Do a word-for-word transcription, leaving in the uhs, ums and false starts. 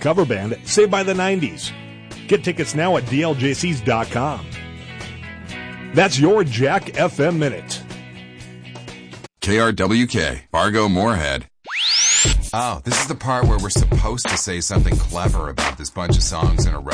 cover band Saved by the nineties. Get tickets now at D L J Cs dot com. That's your Jack F M Minute. K R W K, Fargo Moorhead. Oh, this is the part where we're supposed to say something clever about this bunch of songs in a row.